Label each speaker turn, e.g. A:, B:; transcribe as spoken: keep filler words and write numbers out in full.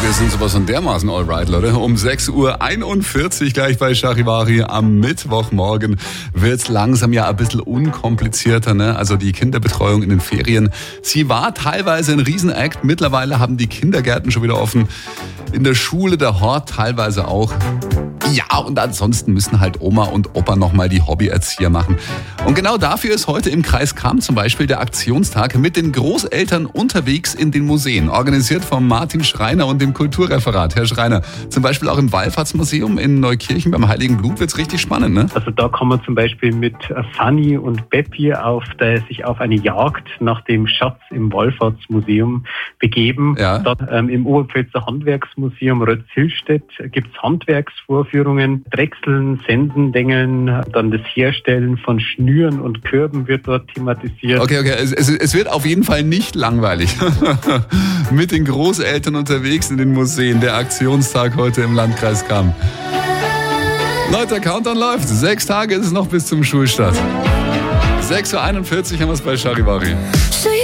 A: wir sind sowas von dermaßen alright, Leute. Um sechs Uhr einundvierzig gleich bei Charivari. Am Mittwochmorgen wird's langsam ja ein bisschen unkomplizierter, ne? Also die Kinderbetreuung in den Ferien. Sie war teilweise ein Riesenakt. Mittlerweile haben die Kindergärten schon wieder offen. In der Schule, der Hort teilweise auch. Ja, und ansonsten müssen halt Oma und Opa nochmal die Hobbyerzieher machen. Und genau dafür ist heute im Kreis Cham zum Beispiel der Aktionstag mit den Großeltern unterwegs in den Museen. Organisiert von Martin Schreiner und dem Kulturreferat. Herr Schreiner, zum Beispiel auch im Wallfahrtsmuseum in Neukirchen beim Heiligen Blut wird's richtig spannend, ne?
B: Also da kann man zum Beispiel mit Fanny und Beppi auf der, sich auf eine Jagd nach dem Schatz im Wallfahrtsmuseum begeben.
A: Ja.
B: Dort ähm, im Oberpfälzer Handwerksmuseum Rötzhillstedt gibt's Handwerksvorführungen. Drechseln, Sensen, Dengeln, dann das Herstellen von Schnüren und Körben wird dort thematisiert.
A: Okay, okay, es, es, es wird auf jeden Fall nicht langweilig. Mit den Großeltern unterwegs in den Museen. Der Aktionstag heute im Landkreis Cham. Leute, der Countdown läuft. Sechs Tage ist es noch bis zum Schulstart. sechs Uhr einundvierzig haben wir es bei Charivari.